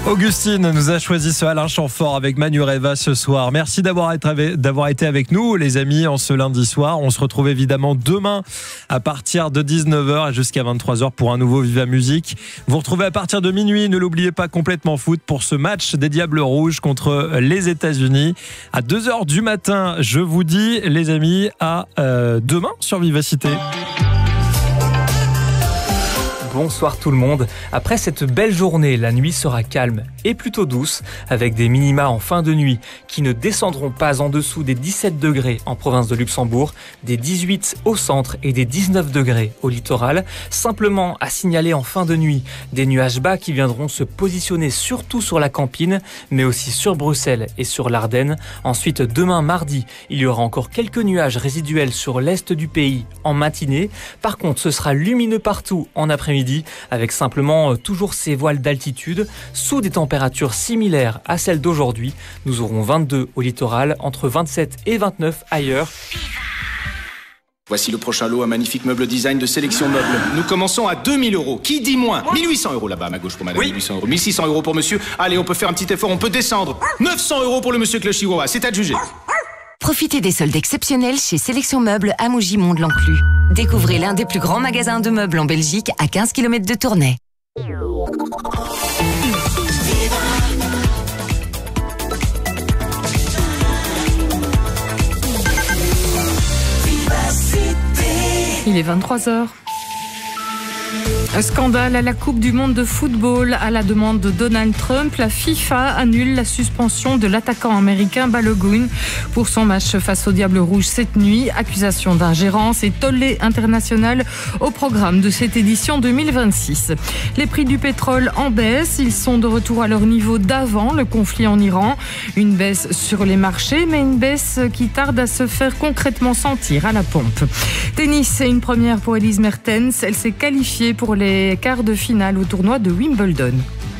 Augustine nous a choisi ce Alain Chamfort avec Manu Reva ce soir. Merci d'avoir été avec nous, les amis, en ce lundi soir. On se retrouve évidemment demain à partir de 19h jusqu'à 23h pour un nouveau Viva Musique. Vous retrouvez à partir de minuit, ne l'oubliez pas, Complètement Foot pour ce match des Diables Rouges contre les États-Unis. À 2h du matin, je vous dis, les amis, à demain sur Vivacité. Bonsoir tout le monde. Après cette belle journée, la nuit sera calme et plutôt douce, avec des minima en fin de nuit qui ne descendront pas en dessous des 17 degrés en province de Luxembourg, des 18 au centre et des 19 degrés au littoral. Simplement à signaler en fin de nuit des nuages bas qui viendront se positionner surtout sur la Campine, mais aussi sur Bruxelles et sur l'Ardenne. Ensuite, demain mardi, il y aura encore quelques nuages résiduels sur l'est du pays en matinée. Par contre, ce sera lumineux partout en après-midi, avec simplement toujours ces voiles d'altitude, sous des températures similaires à celles d'aujourd'hui. Nous aurons 22 au littoral, entre 27 et 29 ailleurs. Voici le prochain lot, un magnifique meuble design de Sélection Meuble. Nous commençons à 2000 €. Qui dit moins? 1800 € là-bas, à ma gauche pour madame. Oui. 1800 €. 1600 € pour monsieur. Allez, on peut faire un petit effort, on peut descendre. 900 € pour le monsieur avec le chihuahua, c'est à juger. Profitez des soldes exceptionnels chez Sélection Meubles à Mougy-Mont-de-l'Enclus. Découvrez l'un des plus grands magasins de meubles en Belgique à 15 km de Tournai. Il est 23h. Un scandale à la Coupe du monde de football. À la demande de Donald Trump, la FIFA annule la suspension de l'attaquant américain Balogun pour son match face aux Diables Rouges cette nuit. Accusation d'ingérence et tollé international au programme de cette édition 2026. Les prix du pétrole en baisse. Ils sont de retour à leur niveau d'avant le conflit en Iran. Une baisse sur les marchés, mais une baisse qui tarde à se faire concrètement sentir à la pompe. Tennis, c'est une première pour Elise Mertens. Elle s'est qualifiée pour les quarts de finale au tournoi de Wimbledon.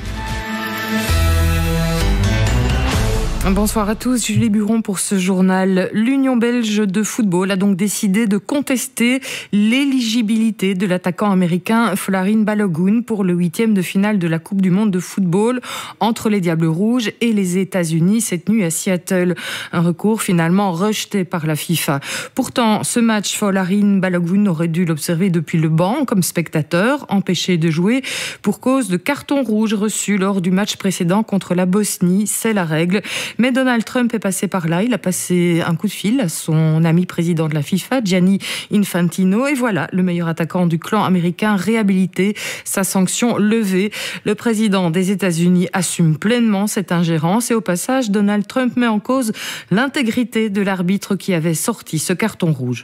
Bonsoir à tous, Julie Buron pour ce journal. L'Union belge de football a donc décidé de contester l'éligibilité de l'attaquant américain Folarin Balogun pour le 8e de finale de la Coupe du monde de football entre les Diables Rouges et les États-Unis cette nuit à Seattle. Un recours finalement rejeté par la FIFA. Pourtant, ce match, Folarin Balogun aurait dû l'observer depuis le banc comme spectateur, empêché de jouer pour cause de carton rouge reçu lors du match précédent contre la Bosnie. C'est la règle. Mais Donald Trump est passé par là. Il a passé un coup de fil à son ami président de la FIFA, Gianni Infantino. Et voilà, le meilleur attaquant du clan américain réhabilité, sa sanction levée. Le président des États-Unis assume pleinement cette ingérence. Et au passage, Donald Trump met en cause l'intégrité de l'arbitre qui avait sorti ce carton rouge.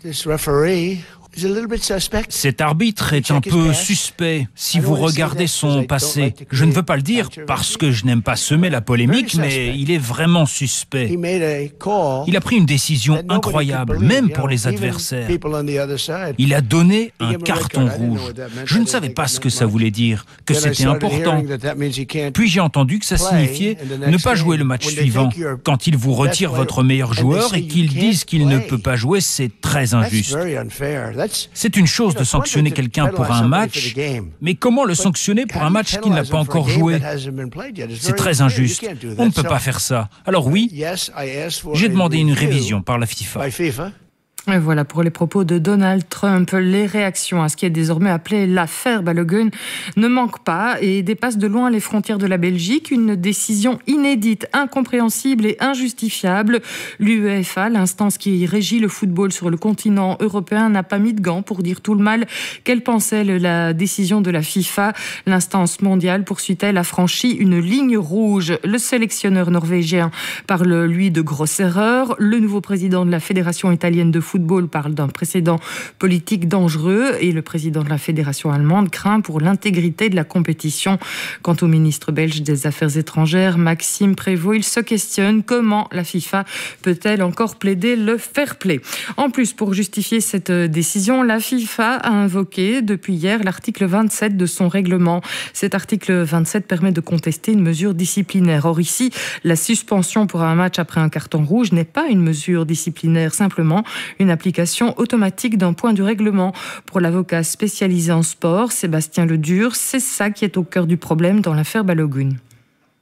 Cet arbitre est un peu suspect si vous regardez son passé. Je ne veux pas le dire parce que je n'aime pas semer la polémique, mais il est vraiment suspect. Il a pris une décision incroyable, même pour les adversaires. Il a donné un carton rouge. Je ne savais pas ce que ça voulait dire, que c'était important. Puis j'ai entendu que ça signifiait ne pas jouer le match suivant. Quand ils vous retirent votre meilleur joueur et qu'ils disent qu'il ne peut pas jouer, c'est très injuste. C'est une chose de sanctionner quelqu'un pour un match, mais comment le sanctionner pour un match qu'il n'a pas encore joué? C'est très injuste. On ne peut pas faire ça. Alors oui, j'ai demandé une révision par la FIFA. Et voilà pour les propos de Donald Trump. Les réactions à ce qui est désormais appelé l'affaire Balogun ne manquent pas et dépassent de loin les frontières de la Belgique. Une décision inédite, incompréhensible et injustifiable. L'UEFA, l'instance qui régit le football sur le continent européen, n'a pas mis de gants pour dire tout le mal qu'elle pensait de la décision de la FIFA. L'instance mondiale, poursuit-elle, a franchi une ligne rouge. Le sélectionneur norvégien parle, lui, de grosse erreur. Le nouveau président de la Fédération italienne de football parle d'un précédent politique dangereux et le président de la fédération allemande craint pour l'intégrité de la compétition. Quant au ministre belge des Affaires étrangères, Maxime Prévost, il se questionne comment la FIFA peut-elle encore plaider le fair play. En plus, pour justifier cette décision, la FIFA a invoqué depuis hier l'article 27 de son règlement. Cet article 27 permet de contester une mesure disciplinaire. Or ici, la suspension pour un match après un carton rouge n'est pas une mesure disciplinaire, simplement une application automatique d'un point du règlement. Pour l'avocat spécialisé en sport, Sébastien Ledure, c'est ça qui est au cœur du problème dans l'affaire Balogun.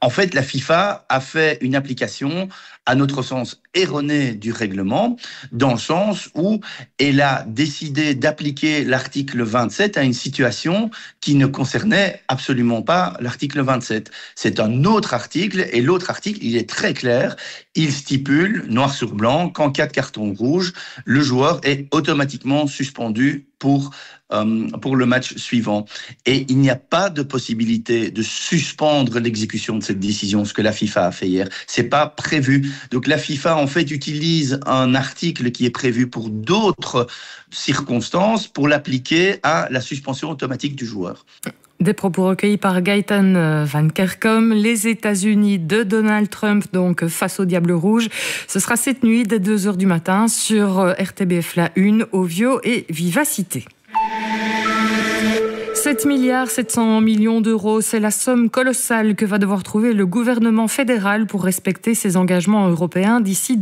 En fait, la FIFA a fait une application, à notre sens, erronée du règlement, dans le sens où elle a décidé d'appliquer l'article 27 à une situation qui ne concernait absolument pas l'article 27. C'est un autre article, et l'autre article, il est très clair. Il stipule, noir sur blanc, qu'en cas de carton rouge, le joueur est automatiquement suspendu pour le match suivant. Et il n'y a pas de possibilité de suspendre l'exécution de cette décision, ce que la FIFA a fait hier. C'est pas prévu. Donc la FIFA, en fait, utilise un article qui est prévu pour d'autres circonstances pour l'appliquer à la suspension automatique du joueur. Des propos recueillis par Gaëtan Van Kerkhove. Les États-Unis de Donald Trump, donc face au Diable Rouge. Ce sera cette nuit dès 2h du matin sur RTBF La Une, Ovio et Vivacité. 7 milliards 700 millions d'euros, c'est la somme colossale que va devoir trouver le gouvernement fédéral pour respecter ses engagements européens d'ici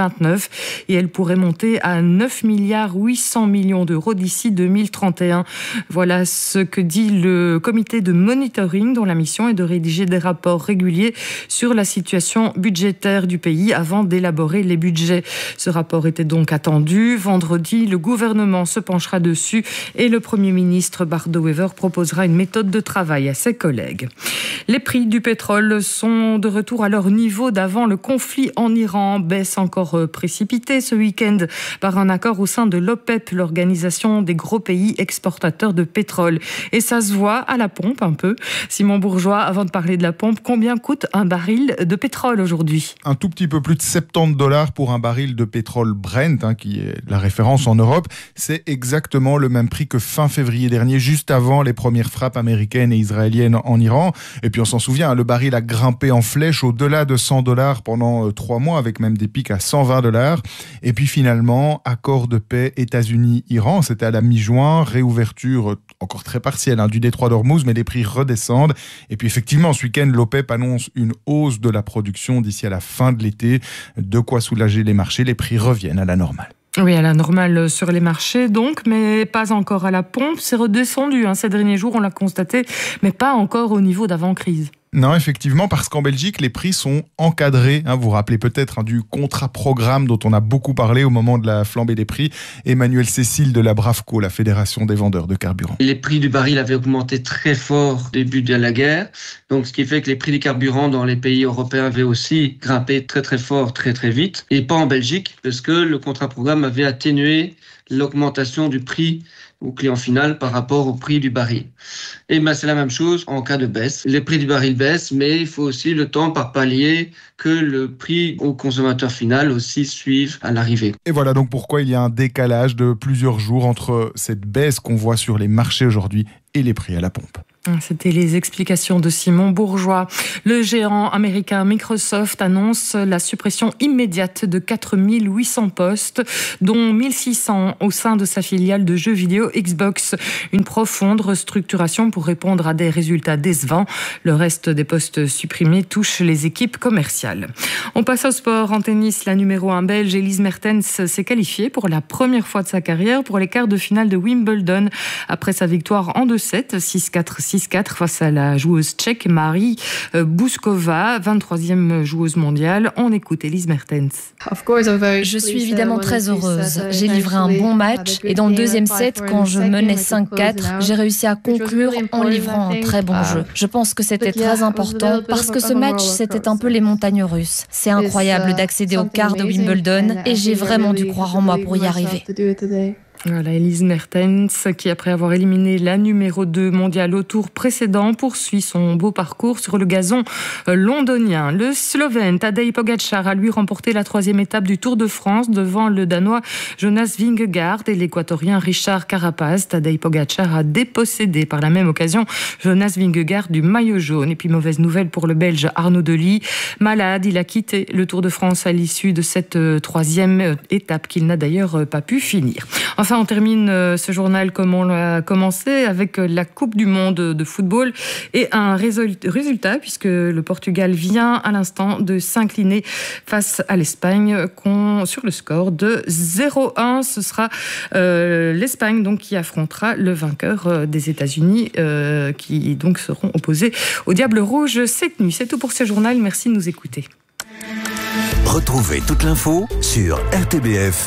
2029. Et elle pourrait monter à 9 milliards 800 millions d'euros d'ici 2031. Voilà ce que dit le comité de monitoring dont la mission est de rédiger des rapports réguliers sur la situation budgétaire du pays avant d'élaborer les budgets. Ce rapport était donc attendu. Vendredi, le gouvernement se penchera dessus et le Premier ministre Bardo Wever proposera une méthode de travail à ses collègues. Les prix du pétrole sont de retour à leur niveau d'avant le conflit en Iran. Baisse encore précipitée ce week-end par un accord au sein de l'OPEP, l'organisation des gros pays exportateurs de pétrole. Et ça se voit à la pompe un peu. Simon Bourgeois, avant de parler de la pompe, combien coûte un baril de pétrole aujourd'hui ? Un tout petit peu plus de $70 pour un baril de pétrole Brent, qui est la référence en Europe. C'est exactement le même prix que fin février dernier, juste avant les premières frappes américaines et israéliennes en Iran. Et puis on s'en souvient, le baril a grimpé en flèche au-delà de $100 pendant 3 mois, avec même des pics à $120. Et puis finalement, accord de paix États-Unis-Iran, c'était à la mi-juin, réouverture encore très partielle du détroit d'Ormuz, mais les prix redescendent. Et puis effectivement, ce week-end, l'OPEP annonce une hausse de la production d'ici à la fin de l'été. De quoi soulager les marchés, les prix reviennent à la normale. Oui, à la normale sur les marchés donc, mais pas encore à la pompe. C'est redescendu ces derniers jours, on l'a constaté, mais pas encore au niveau d'avant-crise. Non, effectivement, parce qu'en Belgique, les prix sont encadrés. Vous vous rappelez peut-être du contrat-programme dont on a beaucoup parlé au moment de la flambée des prix. Emmanuel Cécile de la Bravco, la Fédération des vendeurs de carburant. Les prix du baril avaient augmenté très fort au début de la guerre. Donc, ce qui fait que les prix du carburant dans les pays européens avaient aussi grimpé très très fort, très très vite. Et pas en Belgique, parce que le contrat-programme avait atténué l'augmentation du prix au client final par rapport au prix du baril. Et c'est la même chose en cas de baisse. Les prix du baril baissent, mais il faut aussi le temps par palier que le prix au consommateur final aussi suive à l'arrivée. Et voilà donc pourquoi il y a un décalage de plusieurs jours entre cette baisse qu'on voit sur les marchés aujourd'hui et les prix à la pompe. C'était les explications de Simon Bourgeois. Le géant américain Microsoft annonce la suppression immédiate de 4800 postes, dont 1600 au sein de sa filiale de jeux vidéo Xbox. Une profonde restructuration pour répondre à des résultats décevants. Le reste des postes supprimés touche les équipes commerciales. On passe au sport. En tennis, la numéro 1 belge, Elise Mertens, s'est qualifiée pour la première fois de sa carrière pour les quarts de finale de Wimbledon. Après sa victoire en 2-7, 6-4, 6-4 face à la joueuse tchèque Marie Bouskova, 23e joueuse mondiale. On écoute Elise Mertens. Je suis évidemment très heureuse. J'ai livré un bon match et dans le deuxième set, quand je menais 5-4, j'ai réussi à conclure en livrant un très bon jeu. Je pense que c'était très important parce que ce match, c'était un peu les montagnes russes. C'est incroyable d'accéder aux quarts de Wimbledon et j'ai vraiment dû croire en moi pour y arriver. Voilà, Elise Mertens, qui après avoir éliminé la numéro 2 mondiale au tour précédent, poursuit son beau parcours sur le gazon londonien. Le Slovène Tadej Pogačar a lui remporté la 3e étape du Tour de France devant le Danois Jonas Vingegaard et l'Équatorien Richard Carapaz. Tadej Pogačar a dépossédé par la même occasion Jonas Vingegaard du maillot jaune. Et puis mauvaise nouvelle pour le Belge Arnaud Delis. Malade, il a quitté le Tour de France à l'issue de cette 3e étape qu'il n'a d'ailleurs pas pu finir. Enfin, Enfin, on termine ce journal comme on l'a commencé avec la Coupe du Monde de football et un résultat puisque le Portugal vient à l'instant de s'incliner face à l'Espagne sur le score de 0-1. Ce sera l'Espagne donc qui affrontera le vainqueur des États-Unis qui donc seront opposés au Diable Rouge cette nuit. C'est tout pour ce journal. Merci de nous écouter. Retrouvez toute l'info sur RTBF.